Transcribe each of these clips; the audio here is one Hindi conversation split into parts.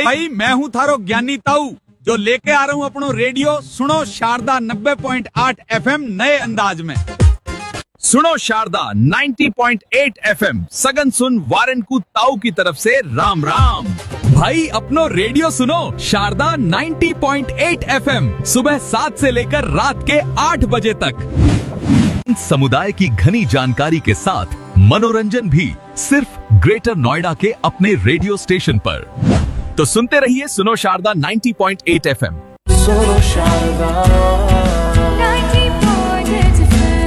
भाई मैं हूँ थारो ज्ञानी ताऊ जो लेके आ रहा हूँ अपनो रेडियो सुनो शारदा 90.8 FM नए अंदाज में। सुनो शारदा 90.8 FM सगन सुन वारनकू ताऊ की तरफ से राम राम। भाई अपनो रेडियो सुनो शारदा 90.8 FM सुबह 7 से लेकर रात के 8 बजे तक। समुदाय की घनी जानकारी के साथ मनोरंजन भी सिर्फ ग्रेटर नोएडा के अपने रेडियो स्टेशन पर। तो सुनते रहिए सुनो शारदा 90.8 FM। सुनो शारदा 90.8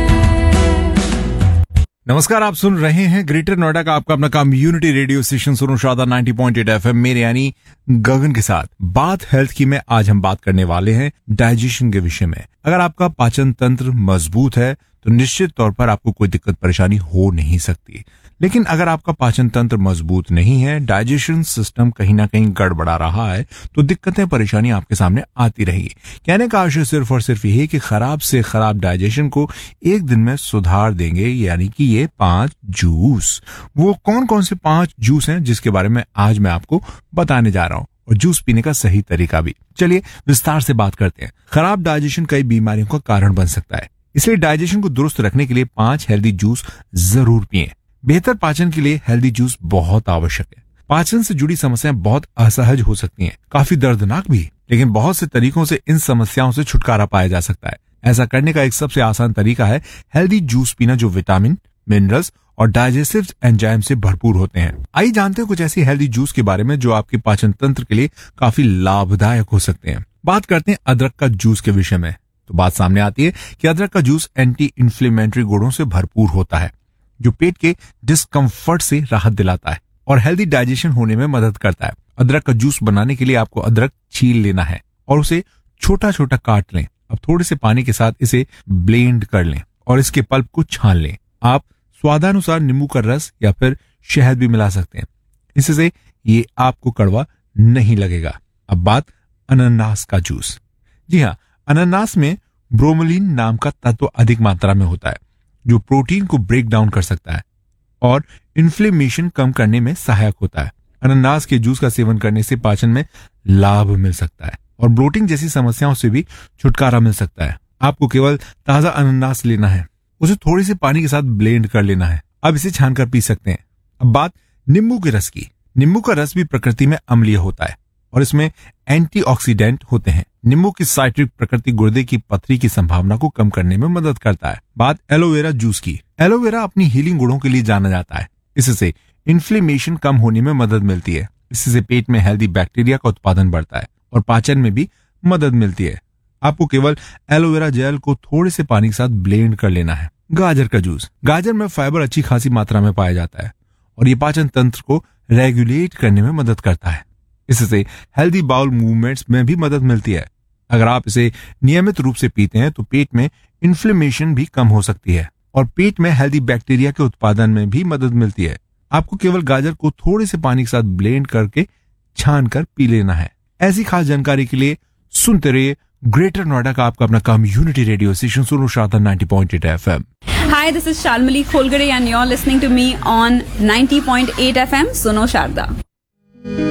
FM। नमस्कार, आप सुन रहे हैं ग्रेटर नोएडा का आपका अपना कम्युनिटी रेडियो स्टेशन सुनो शारदा 90.8 FM मेरे यानी गगन के साथ। बात हेल्थ की में आज हम बात करने वाले हैं डाइजेशन के विषय में। अगर आपका पाचन तंत्र मजबूत है तो निश्चित तौर पर आपको कोई दिक्कत परेशानी हो नहीं सकती, लेकिन अगर आपका पाचन तंत्र मजबूत नहीं है, डाइजेशन सिस्टम कहीं ना कहीं गड़बड़ा रहा है, तो दिक्कतें परेशानी आपके सामने आती रहेगी। कहने का आशय सिर्फ और सिर्फ यही कि खराब से खराब डाइजेशन को एक दिन में सुधार देंगे, यानी कि ये 5 जूस। वो कौन कौन से 5 जूस हैं जिसके बारे में आज मैं आपको बताने जा रहा हूँ, और जूस पीने का सही तरीका भी। चलिए विस्तार से बात करते हैं। खराब डाइजेशन कई बीमारियों का कारण बन सकता है, इसलिए डाइजेशन को दुरुस्त रखने के लिए 5 हेल्दी जूस जरूर पिएं। बेहतर पाचन के लिए हेल्दी जूस बहुत आवश्यक है। पाचन से जुड़ी समस्याएं बहुत असहज हो सकती हैं, काफी दर्दनाक भी, लेकिन बहुत से तरीकों से इन समस्याओं से छुटकारा पाया जा सकता है। ऐसा करने का एक सबसे आसान तरीका है हेल्दी जूस पीना, जो विटामिन, मिनरल्स और डाइजेस्टिव एंजाइम से भरपूर होते हैं। आइए जानते हैं कुछ ऐसी हेल्दी जूस के बारे में जो आपके पाचन तंत्र के लिए काफी लाभदायक हो सकते हैं। बात करते हैं अदरक का जूस के विषय में। तो बात सामने आती है कि अदरक का जूस एंटी इन्फ्लेमेटरी गुणों से भरपूर होता है, जो पेट के डिस्कम्फर्ट से राहत दिलाता है और हेल्दी डाइजेशन होने में मदद करता है। अदरक का जूस बनाने के लिए आपको अदरक छील लेना है और उसे छोटा छोटा काट लें। अब थोड़े से पानी के साथ इसे ब्लेंड कर लें और इसके पल्प को छान लें। आप स्वादानुसार नींबू का रस या फिर शहद भी मिला सकते हैं, इससे ये आपको कड़वा नहीं लगेगा। अब बात अनानास का जूस। जी हाँ, अनानास में ब्रोमोलिन नाम का तत्व अधिक मात्रा में होता है, जो प्रोटीन को ब्रेक डाउन कर सकता है और इन्फ्लेमेशन कम करने में सहायक होता है। अनानास के जूस का सेवन करने से पाचन में लाभ मिल सकता है और ब्लोटिंग जैसी समस्याओं से भी छुटकारा मिल सकता है। आपको केवल ताजा अनानास लेना है, उसे थोड़ी सी पानी के साथ ब्लेंड कर लेना है। अब इसे छानकर पी सकते हैं। अब बात नींबू के रस की। नींबू का रस भी प्रकृति में अम्लीय होता है और इसमें एंटीऑक्सीडेंट होते हैं। नींबू की साइट्रिक प्रकृति गुर्दे की पथरी की संभावना को कम करने में मदद करता है। बात एलोवेरा जूस की। एलोवेरा अपनी हीलिंग गुणों के लिए जाना जाता है। इससे इन्फ्लेमेशन कम होने में मदद मिलती है। इससे पेट में हेल्दी बैक्टीरिया का उत्पादन बढ़ता है और पाचन में भी मदद मिलती है। आपको केवल एलोवेरा जेल को थोड़े से पानी के साथ ब्लेंड कर लेना है। गाजर का जूस। गाजर में फाइबर अच्छी खासी मात्रा में पाया जाता है और ये पाचन तंत्र को रेगुलेट करने में मदद करता है। इससे हेल्दी बाउल मूवमेंट्स में भी मदद मिलती है। अगर आप इसे नियमित रूप से पीते हैं तो पेट में इन्फ्लेमेशन भी कम हो सकती है और पेट में हेल्दी बैक्टीरिया के उत्पादन में भी मदद मिलती है। आपको केवल गाजर को थोड़े से पानी के साथ ब्लेंड करके छान कर पी लेना है। ऐसी खास जानकारी के लिए सुनते रहिए ग्रेटर नोएडा का आपका अपना कम्युनिटी रेडियो स्टेशन सुनो Sharda 90.8 FM। Hi, this is Shalmali Kholgare and you're listening to me on 90.8 FM Suno Sharda.